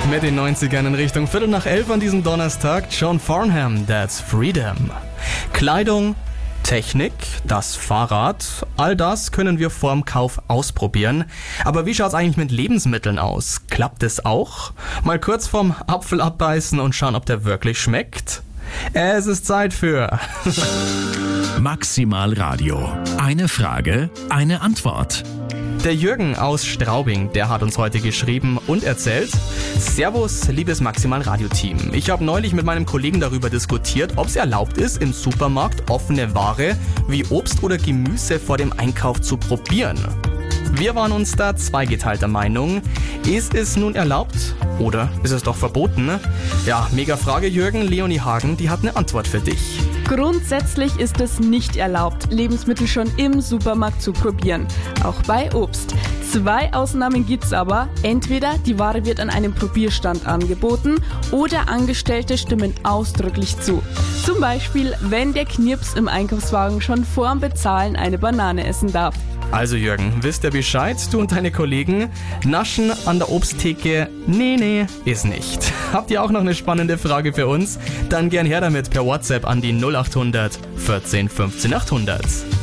Mit den 90ern in Richtung 11:15 an diesem Donnerstag. John Farnham, That's Freedom. Kleidung, Technik, das Fahrrad, all das können wir vorm Kauf ausprobieren. Aber wie schaut's eigentlich mit Lebensmitteln aus? Klappt es auch? Mal kurz vom Apfel abbeißen und schauen, ob der wirklich schmeckt? Es ist Zeit für Maximal Radio. Eine Frage, eine Antwort. Der Jürgen aus Straubing, der hat uns heute geschrieben und erzählt: Servus, liebes Maximal Radio-Team. Ich habe neulich mit meinem Kollegen darüber diskutiert, ob es erlaubt ist, im Supermarkt offene Ware wie Obst oder Gemüse vor dem Einkauf zu probieren. Wir waren uns da zweigeteilter Meinung. Ist es nun erlaubt oder ist es doch verboten? Ja, mega Frage, Jürgen. Leonie Hagen, die hat eine Antwort für dich. Grundsätzlich ist es nicht erlaubt, Lebensmittel schon im Supermarkt zu probieren, auch bei Obst. 2 Ausnahmen gibt's aber. Entweder die Ware wird an einem Probierstand angeboten oder Angestellte stimmen ausdrücklich zu. Zum Beispiel, wenn der Knirps im Einkaufswagen schon vorm Bezahlen eine Banane essen darf. Also Jürgen, wisst ihr Bescheid? Du und deine Kollegen, Naschen an der Obsttheke, nee, ist nicht. Habt ihr auch noch eine spannende Frage für uns? Dann gern her damit per WhatsApp an die 0800 14 15 800.